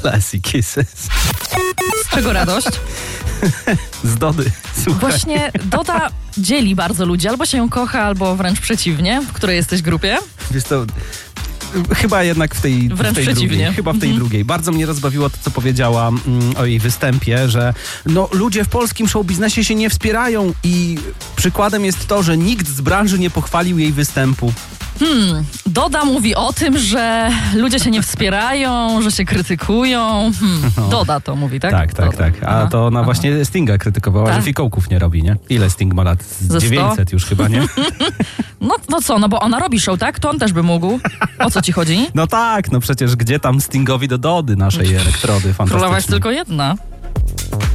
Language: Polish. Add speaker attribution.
Speaker 1: Classic Kisses.
Speaker 2: Z czego radość?
Speaker 1: Z Dody. Słuchaj.
Speaker 2: Właśnie Doda dzieli bardzo ludzi. Albo się ją kocha, albo wręcz przeciwnie. W której jesteś grupie?
Speaker 1: Wiesz to... Chyba jednak w tej
Speaker 2: przeciwnie.
Speaker 1: drugiej. Chyba w tej drugiej. Bardzo mnie rozbawiło to, co powiedziała o jej występie, że ludzie w polskim showbiznesie się nie wspierają i przykładem jest to, że nikt z branży nie pochwalił jej występu.
Speaker 2: Doda mówi o tym, że ludzie się nie wspierają, że się krytykują. Doda to mówi, tak?
Speaker 1: Tak.
Speaker 2: Doda.
Speaker 1: A to ona właśnie Stinga krytykowała,
Speaker 2: Tak.
Speaker 1: że fikołków nie robi, nie? Ile Sting ma lat?
Speaker 2: Ze 100?
Speaker 1: 900 już chyba, nie?
Speaker 2: No co, bo ona robi show, tak? To on też by mógł. O co ci chodzi?
Speaker 1: No tak, przecież gdzie tam Stingowi do Dody naszej elektrody fantastycznej.
Speaker 2: Królowa jest tylko jedna.